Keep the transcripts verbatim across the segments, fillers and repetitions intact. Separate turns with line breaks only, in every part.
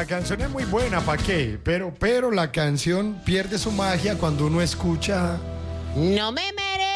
la canción es muy buena, ¿para qué? Pero, pero la canción pierde su magia cuando uno escucha...
No me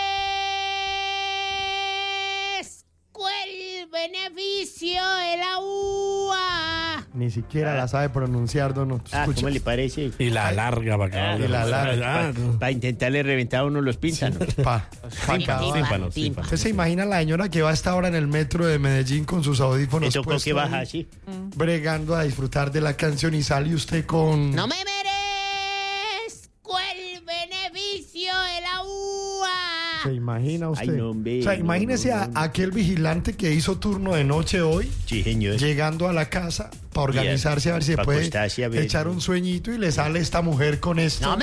merezco el beneficio de la U A.
Ni siquiera la sabe pronunciar, don Otto.
Ah,
Escucha.
¿cómo le parece?
Y la larga, para
Ah,
y la larga.
Para intentarle reventar a uno los píntanos.
Pa, pa
Tímpano,
acabar.
tímpano,
tímpano.
¿Usted se imagina la señora que va a esta hora en el metro de Medellín con sus audífonos
Eso con
puestos
que baja
ahí,
así.
bregando a disfrutar de la canción y sale usted con...
No me merezco el beneficio de la U A.
¿Se imagina usted?
Ay, no, hombre,
o sea,
no,
imagínese
no,
a
no.
aquel vigilante que hizo turno de noche hoy,
Sí, señor.
llegando a la casa para organizarse a ver si se
Pa'
puede
acostarse a ver.
echar un sueñito y le sale esta mujer con esto.
No me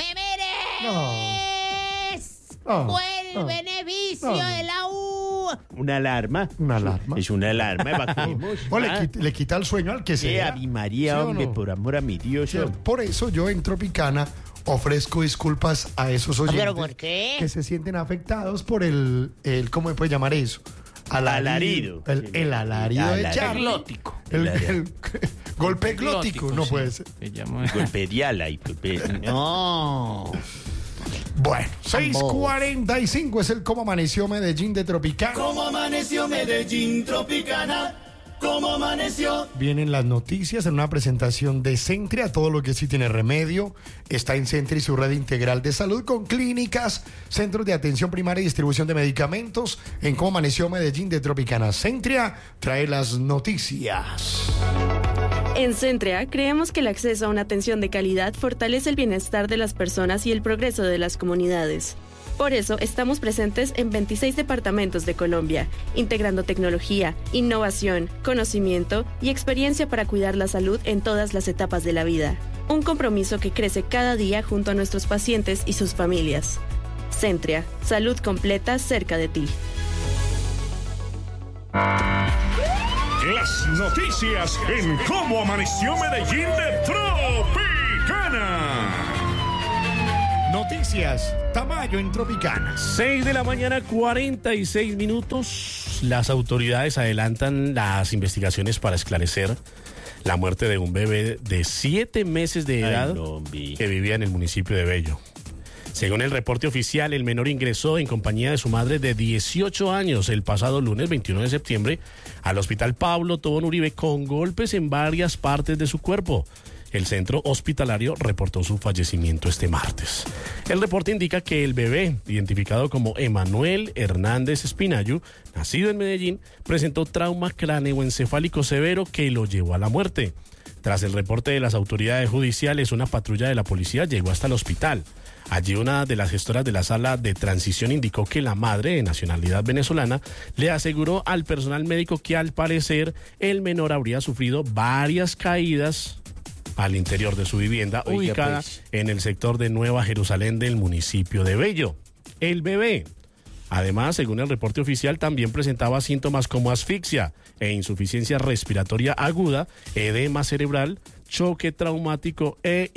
merezco
No,
el
no,
beneficio
no.
de la U A.
Una alarma.
Una alarma.
Es una alarma, evacuemos.
O le,
Ah,
quita, le quita el sueño al que
sí,
sea.
Ave María,
¿Sí o
hombre,
no?
por amor a mi Dios.
Sí,
hombre.
por eso yo en Tropicana ofrezco disculpas a esos oyentes
¿Pero por qué?
que se sienten afectados por el, el ¿cómo se puede llamar eso?
Alarido.
El, el alarido de
Alarido.
Charlie.
Glótico.
El,
El-
el golpe glótico, no
sí.
puede ser.
Se llama.
Golpe de ala y golpe.
No.
Bueno, seis cuarenta y cinco es el Cómo Amaneció Medellín de Tropicana.
¿Cómo amaneció Medellín Tropicana? ¿Cómo amaneció?
Vienen las noticias en una presentación de Centria, todo lo que sí tiene remedio. Está en Centria y su red integral de salud con clínicas, centros de atención primaria y distribución de medicamentos. En Cómo Amaneció Medellín de Tropicana. Centria trae las noticias.
En Centrea creemos que el acceso a una atención de calidad fortalece el bienestar de las personas y el progreso de las comunidades. Por eso estamos presentes en veintiséis departamentos de Colombia, integrando tecnología, innovación, conocimiento y experiencia para cuidar la salud en todas las etapas de la vida. Un compromiso que crece cada día junto a nuestros pacientes y sus familias. Centrea, salud completa cerca de ti.
Las noticias en Cómo Amaneció Medellín de Tropicana.
Noticias, Tamayo en Tropicana.
seis de la mañana, cuarenta y seis minutos. Las autoridades adelantan las investigaciones para esclarecer la muerte de un bebé de siete meses de
Ay,
edad
no, hombre.
que vivía en el municipio de Bello. Según el reporte oficial, el menor ingresó en compañía de su madre de dieciocho años el pasado lunes veintiuno de septiembre al hospital Pablo Tobón Uribe con golpes en varias partes de su cuerpo. El centro hospitalario reportó su fallecimiento este martes. El reporte indica que el bebé, identificado como Emanuel Hernández Espinayu, nacido en Medellín, presentó trauma cráneoencefálico severo que lo llevó a la muerte. Tras el reporte de las autoridades judiciales, una patrulla de la policía llegó hasta el hospital. Allí una de las gestoras de la sala de transición indicó que la madre, de nacionalidad venezolana, le aseguró al personal médico que al parecer el menor habría sufrido varias caídas al interior de su vivienda,
Oiga,
ubicada
pues.
en el sector de Nueva Jerusalén del municipio de Bello. El bebé, además, según el reporte oficial, también presentaba síntomas como asfixia e insuficiencia respiratoria aguda, edema cerebral, choque traumático e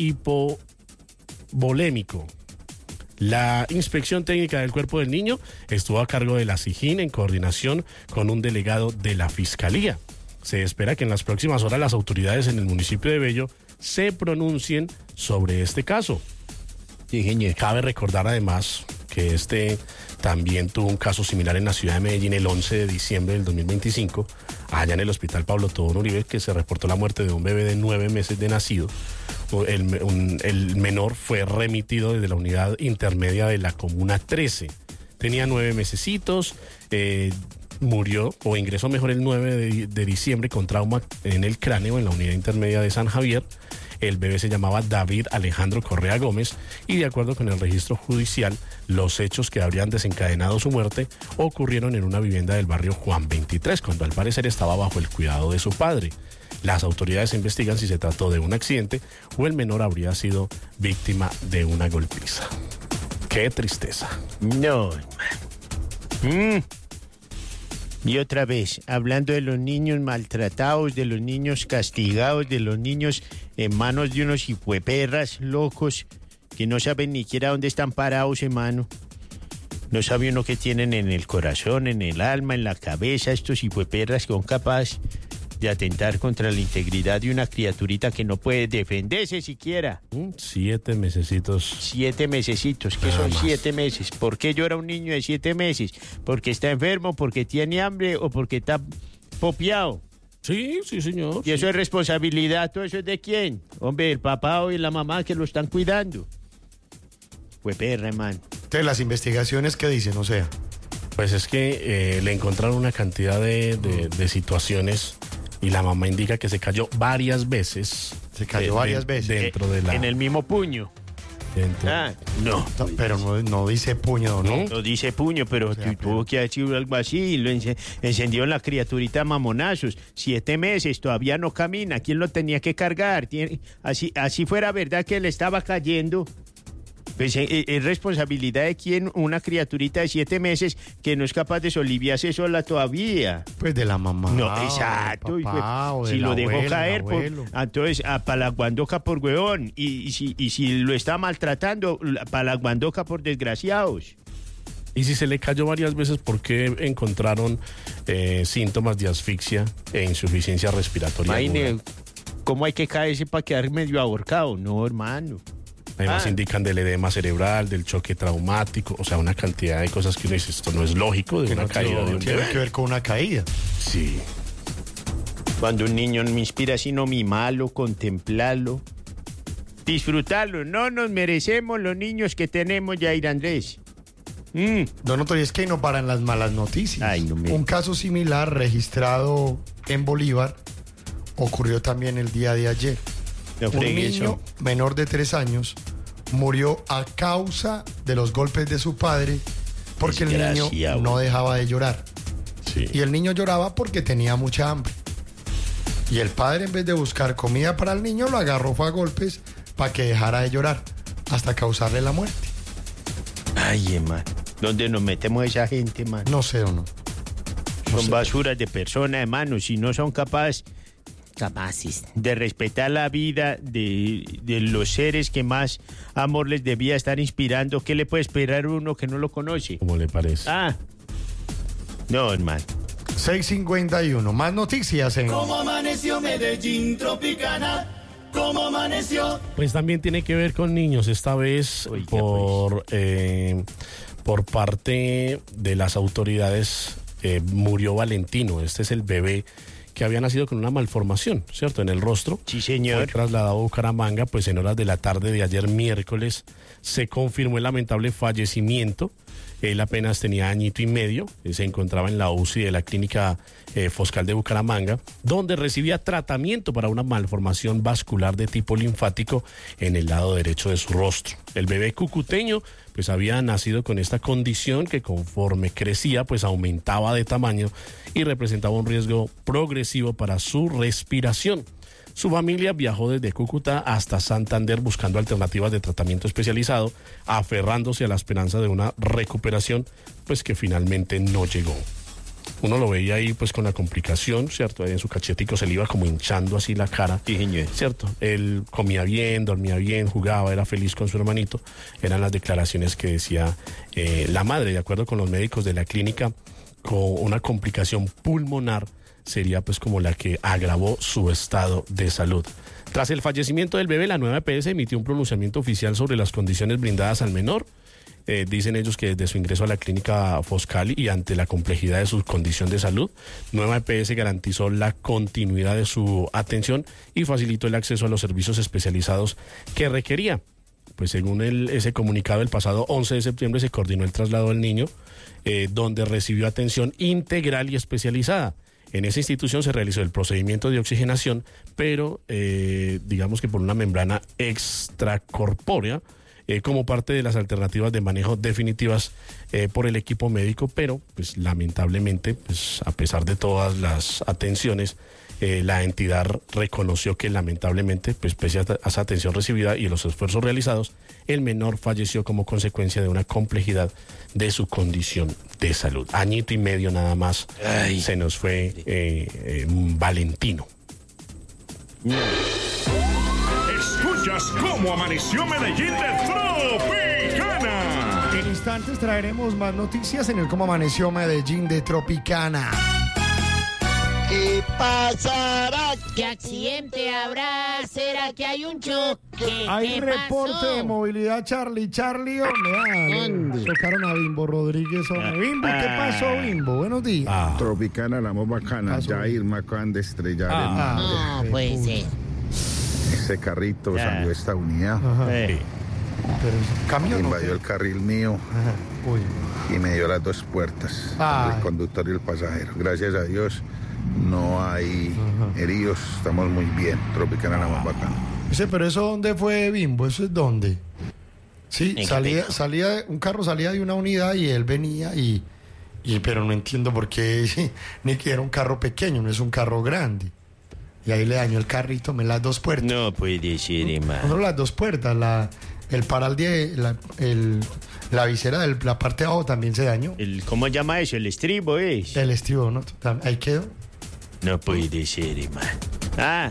hipovolémico. La inspección técnica del cuerpo del niño estuvo a cargo de la SIJIN en coordinación con un delegado de la Fiscalía. Se espera que en las próximas horas las autoridades en el municipio de Bello se pronuncien sobre este caso.
Sí, señor.
Cabe recordar además que este también tuvo un caso similar en la ciudad de Medellín el once de diciembre del dos mil veinticinco, allá en el hospital Pablo Tobón Uribe, que se reportó la muerte de un bebé de nueve meses de nacido. El, un- el menor fue remitido desde la unidad intermedia de la Comuna trece. Tenía nueve mesecitos, eh, murió o ingresó mejor el nueve de, de diciembre con trauma en el cráneo en la unidad intermedia de San Javier. El bebé se llamaba David Alejandro Correa Gómez y de acuerdo con el registro judicial, los hechos que habrían desencadenado su muerte ocurrieron en una vivienda del barrio Juan veintitrés, cuando al parecer estaba bajo el cuidado de su padre. Las autoridades investigan si se trató de un accidente o el menor habría sido víctima de una golpiza. ¡Qué tristeza!
No, hermano. Mm. Y otra vez, hablando de los niños maltratados, de los niños castigados, de los niños en manos de unos hijueperras locos que no saben ni siquiera dónde están parados, hermano. No sabe uno qué tienen en el corazón, en el alma, en la cabeza, estos hijueperras que son capaces de atentar contra la integridad de una criaturita que no puede defenderse siquiera.
Mm, Siete mesecitos.
Siete mesecitos, ¿qué
Nada
son
más.
siete meses? ¿Por qué llora un niño de siete meses? ¿Porque está enfermo, porque tiene hambre o porque está popeado?
Sí, sí, señor.
¿Y eso es responsabilidad? ¿Todo eso es de quién? Hombre, el papá o la mamá que lo están cuidando. Pues perra, man.
Entonces, las investigaciones que dicen, o sea,
Pues es que eh, le encontraron una cantidad de, de- de situaciones y la mamá indica que se cayó varias veces.
Se cayó
de-
varias
de-
veces.
Dentro de la...
En el mismo puño.
dentro-
Ah, no.
no, pero no, no dice puño, ¿no?
¿No?
No dice puño, pero
sea,
tu-
pero-
tuvo que haber sido algo así. Y lo ence- encendió la criaturita a mamonazos. Siete meses, todavía no camina. ¿Quién lo tenía que cargar? Tiene- así, así fuera verdad que le estaba cayendo. Pues eh, eh, es responsabilidad de quién una criaturita de siete meses que no es capaz de soliviarse sola todavía.
Pues de la mamá.
No,
o del
exacto. y
papá, o
pues,
del
si lo dejó
abuelo,
caer,
el
por,
abuelo.
entonces a Palaguandoca por huevón. Y, y si, y si lo está maltratando, la- Palaguandoca por desgraciados.
Y si se le cayó varias veces, ¿por qué encontraron eh, síntomas de asfixia e insuficiencia respiratoria aguda?
Imagine cómo hay que caerse para quedar medio ahorcado. No, hermano.
Además
Ah.
indican del edema cerebral, del choque traumático, o sea, una cantidad de cosas que uno dice, esto no es lógico de
Que
una
no
caída
tiene,
de un
tiene
bebé.
que ver con una caída.
Sí.
Cuando un niño no me inspira sino mimarlo, contemplarlo, disfrutarlo. No nos merecemos los niños que tenemos, Yair Andrés. Mm.
Don Otto, y es que no paran las malas noticias.
Ay, no me-
Un caso similar registrado en Bolívar ocurrió también el día de ayer.
No
Un
fregue
niño
eso.
menor de tres años murió a causa de los golpes de su padre porque el niño
Desgraciado.
no dejaba de llorar.
Sí.
Y el niño lloraba porque tenía mucha hambre. Y el padre, en vez de buscar comida para el niño, lo agarró fue a golpes para que dejara de llorar hasta causarle la muerte.
Ay, man. ¿Dónde nos metemos esa gente, man?
No sé o no. No
Son
sé.
basuras de personas, hermano. Si no son capaces
Capaces.
de respetar la vida de, de los seres que más amor les debía estar inspirando, ¿qué le puede esperar uno que no lo conoce?
¿Cómo le parece?
Ah. No, hermano.
seis cincuenta y uno. Más noticias en...
Como amaneció Medellín Tropicana, como amaneció.
Pues también tiene que ver con niños, esta vez
Oiga,
por, eh, por parte de las autoridades eh, murió Valentino. Este es el bebé que había nacido con una malformación, ¿cierto? En el rostro.
Sí,
Fue
señor.
trasladado a Bucaramanga, pues en horas de la tarde de ayer miércoles se confirmó el lamentable fallecimiento. Él apenas tenía añito y medio, eh, se encontraba en la U C I de la clínica eh, Foscal de Bucaramanga, donde recibía tratamiento para una malformación vascular de tipo linfático en el lado derecho de su rostro. El bebé cucuteño pues había nacido con esta condición que conforme crecía pues aumentaba de tamaño y representaba un riesgo progresivo para su respiración. Su familia viajó desde Cúcuta hasta Santander buscando alternativas de tratamiento especializado, aferrándose a la esperanza de una recuperación, pues que finalmente no llegó. Uno lo veía ahí pues con la complicación, ¿cierto? Ahí en su cachetico se le iba como hinchando así la cara.
Sí, señor.
¿Cierto? Él comía bien, dormía bien, jugaba, era feliz con su hermanito. Eran las declaraciones que decía eh, la madre, de acuerdo con los médicos de la clínica, con una complicación pulmonar sería pues como la que agravó su estado de salud. Tras el fallecimiento del bebé, la nueva E P S emitió un pronunciamiento oficial sobre las condiciones brindadas al menor. Eh, dicen ellos que desde su ingreso a la clínica Foscal y ante la complejidad de su condición de salud, Nueva E P S garantizó la continuidad de su atención y facilitó el acceso a los servicios especializados que requería. Pues según el, ese comunicado, el pasado once de septiembre se coordinó el traslado del niño, eh, donde recibió atención integral y especializada. En esa institución se realizó el procedimiento de oxigenación, pero eh, digamos que por una membrana extracorpórea, eh, como parte de las alternativas de manejo definitivas eh, por el equipo médico, pero pues lamentablemente, pues a pesar de todas las atenciones, eh, la entidad reconoció que lamentablemente, pues pese a, a esa atención recibida y los esfuerzos realizados, el menor falleció como consecuencia de una complejidad de su condición de salud. Añito y medio nada más.
Ay.
Se nos fue eh, eh, Valentino.
Escuchas cómo amaneció Medellín de Tropicana.
En instantes traeremos más noticias en el Cómo Amaneció Medellín de Tropicana.
¿Qué pasará?
¿Qué accidente habrá? ¿Será que hay un choque?
Hay
¿Qué
reporte
pasó?
de movilidad, Charlie. Charlie, hombre. Ah,
¿Dónde?
tocaron a Bimbo Rodríguez. Hombre. Bimbo, ¿qué pasó, Bimbo? Buenos días.
Ah,
Tropicana, la más bacana.
Pasó.
Jair me acaban de estrellar
Ah.
No, puede ser.
en ese carrito.
Ya.
Salió esta unidad.
Ajá.
Eh,
Pero, ¿camión o
Invadió
qué?
el carril mío
Ajá. Uy.
y me dio las dos puertas.
Ay.
El conductor y el pasajero. Gracias a Dios no hay heridos. Estamos muy bien. Tropicana, la más bacana.
Dice, pero ¿eso dónde fue, Bimbo? ¿Eso es dónde? Sí,
¿En qué
salía,
pena?
salía, de- un carro salía de una unidad y él venía y, y pero no entiendo por qué, sí, ni que era un carro pequeño, no es un carro grande. Y ahí le dañó el carrito, me las dos puertas.
no puede ser,
No
hermano.
solo las dos puertas, la, el paral de la, el, la visera de la parte de abajo también se dañó.
El, ¿Cómo llama eso? El estribo es.
El estribo, ¿no? Tam- Ahí quedó.
No puede ser, hermano. Ah,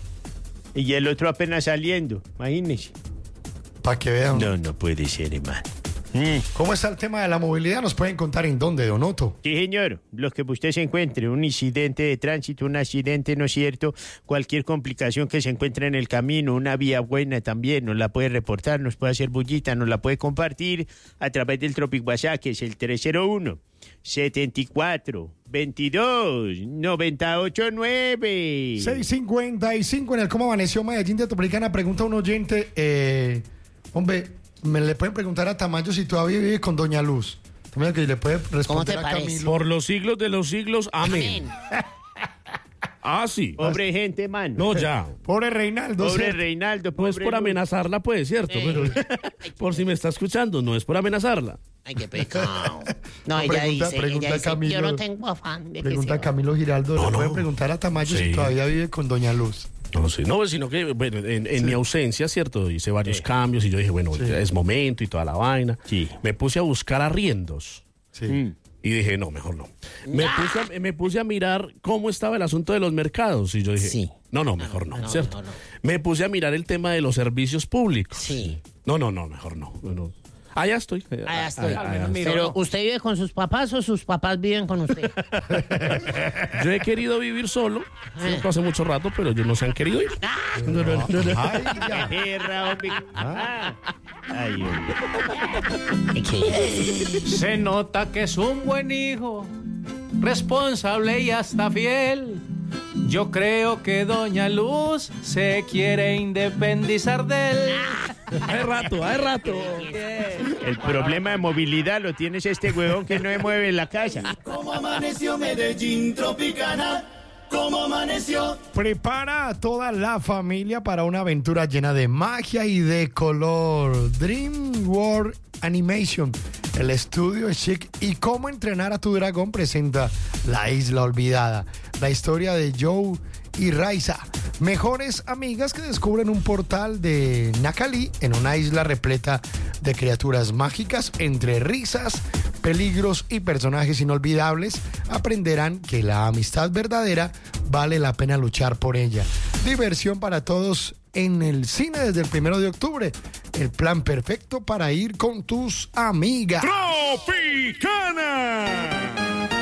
y el otro apenas saliendo, imagínese.
Para que vean.
No, no puede ser, hermano. Mm.
¿Cómo está el tema de la movilidad? Nos pueden contar en dónde, Donoto.
Sí, señor. Lo que usted se encuentre, un incidente de tránsito, un accidente, ¿no es cierto? Cualquier complicación que se encuentre en el camino, una vía buena también, nos la puede reportar, nos puede hacer bullita, nos la puede compartir a través del Tropic WhatsApp, que es el tres cero uno, setenta y cuatro, veintidós, noventa y ocho nueve.
seis cincuenta y cinco en el Cómo Amaneció Medellín de Tropicana. Pregunta un oyente, eh, hombre, me le pueden preguntar a Tamayo si todavía vive con Doña Luz. También que le puede responder
te
a
parece?
Camilo.
por los siglos de los siglos, amén.
Amén.
Ah, sí.
Pobre gente, mano.
No, ya.
Pobre Reinaldo.
Pobre
¿cierto?
Reinaldo.
No es
pobre
por
Luz.
amenazarla, pues, ¿cierto?
Eh.
Pero por si me está escuchando, no es por amenazarla.
Ay, qué pecado. No,
No,
ella
pregunta-
dice,
pregunta
ella
a
dice,
Camilo.
yo no tengo afán de que
Pregunta
se
a Camilo Giraldo.
No,
le
no.
pueden preguntar a Tamayo
Sí.
si todavía vive con Doña Luz.
No, sí, no, sino que bueno, en, en mi ausencia, ¿cierto? Hice varios cambios y yo dije, bueno, ya es momento y toda la vaina.
Sí.
Me puse a buscar arriendos
Sí.
Mm.
y dije, no, mejor no. Me puse, a, me puse a mirar cómo estaba el asunto de los mercados y yo dije,
Sí.
no, no, mejor no,
no,
¿cierto?
no, no.
Me puse a mirar el tema de los servicios públicos.
Sí.
No, no, no, mejor no. no. Allá estoy.
Allá estoy.
Allá estoy.
Pero, ¿usted vive con sus papás o sus papás viven con usted?
Yo he querido vivir solo, ¿cierto? Hace mucho rato, pero ellos no se han querido ir. No, no, no, no.
Ay, ya.
Perra, hombre. Ah. Ay, hombre.
Se nota que es un buen hijo, responsable y hasta fiel. Yo creo que Doña Luz se quiere independizar de él.
Hace rato, hace rato.
El problema de movilidad lo tienes este huevón que no se mueve en la casa.
¿Cómo amaneció Medellín Tropicana? ¿Cómo amaneció?
Prepara a toda la familia para una aventura llena de magia y de color. Dream World Animation, el estudio chic y cómo entrenar a tu dragón presenta La Isla Olvidada, la historia de Joe y Raiza, mejores amigas que descubren un portal de Nakali en una isla repleta de criaturas mágicas. Entre risas, peligros y personajes inolvidables, aprenderán que la amistad verdadera vale la pena luchar por ella. Diversión para todos en el cine desde el primero de octubre. El plan perfecto para ir con tus amigas.
Tropicana.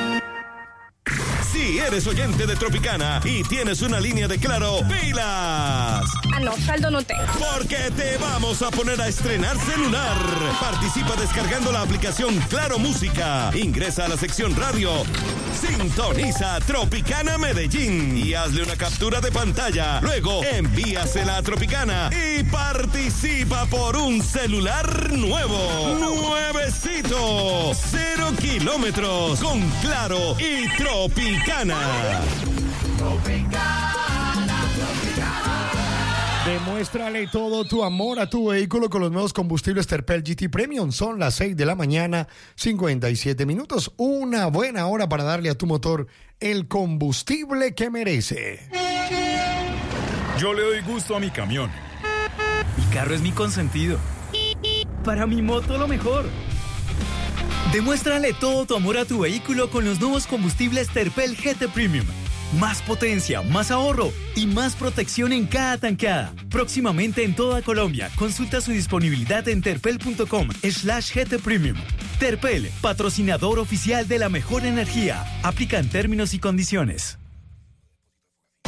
Si eres oyente de Tropicana y tienes una línea de Claro, ¡pilas!
Ah, no, saldo no tengo.
Porque te vamos a poner a estrenar celular. Participa descargando la aplicación Claro Música. Ingresa a la sección radio. Sintoniza Tropicana Medellín y hazle una captura de pantalla. Luego envíasela a Tropicana y participa por un celular nuevo. Nuevecito. Cero kilómetros con Claro y Tropicana.
Demuéstrale todo tu amor a tu vehículo con los nuevos combustibles Terpel G T Premium. Son las seis de la mañana, cincuenta y siete minutos. Una buena hora para darle a tu motor el combustible que merece.
Yo le doy gusto a mi camión.
Mi carro es mi consentido. Para mi moto lo mejor. Demuéstrale todo tu amor a tu vehículo con los nuevos combustibles Terpel G T Premium. Más potencia, más ahorro y más protección en cada tanqueada. Próximamente en toda Colombia. Consulta su disponibilidad en terpel.com slash GT Premium. Terpel, patrocinador oficial de la mejor energía. Aplican términos y condiciones.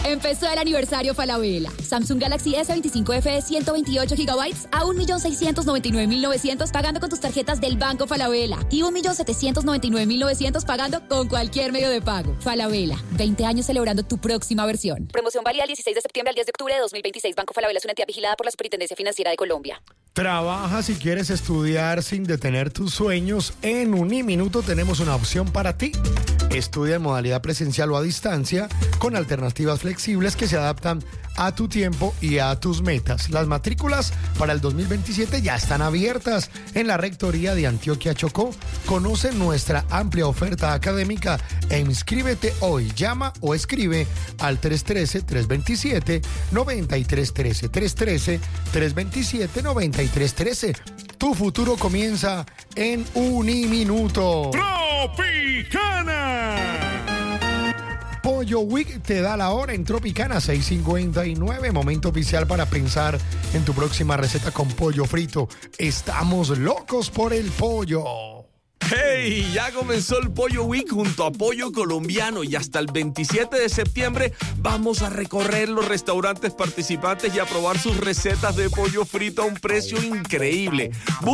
Empezó el aniversario Falabella. Samsung Galaxy S veinticinco F de ciento veintiocho gigabytes a un millón seiscientos noventa y nueve mil novecientos pagando con tus tarjetas del Banco Falabella y un millón setecientos noventa y nueve mil novecientos pagando con cualquier medio de pago. Falabella, veinte años celebrando tu próxima versión.
Promoción válida del dieciséis de septiembre al diez de octubre de dos mil veintiséis. Banco Falabella es una entidad vigilada por la Superintendencia Financiera de Colombia.
Trabaja si quieres estudiar sin detener tus sueños. En Uniminuto tenemos una opción para ti. Estudia en modalidad presencial o a distancia con alternativas flexibles que se adaptan a tu tiempo y a tus metas. Las matrículas para el dos mil veintisiete ya están abiertas en la Rectoría de Antioquia Chocó. Conoce nuestra amplia oferta académica e inscríbete hoy. Llama o escribe al tres uno tres, tres dos siete, nueve tres uno tres, tres uno tres, tres dos siete, nueve tres uno tres. Tu futuro comienza en Uniminuto.
Tropicana.
Pollo Week te da la hora en Tropicana seis cincuenta y nueve. Momento oficial para pensar en tu próxima receta con pollo frito. Estamos locos por el pollo.
¡Hey! Ya comenzó el Pollo Week junto a Pollo Colombiano y hasta el veintisiete de septiembre vamos a recorrer los restaurantes participantes y a probar sus recetas de pollo frito a un precio increíble.